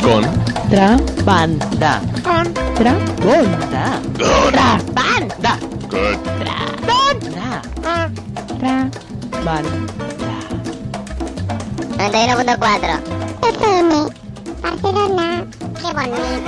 Contrabanda. Contrabanda. Contrabanda. Good. Contrabanda. Contrabanda. 91.4 FM Barcelona. Qué bonito.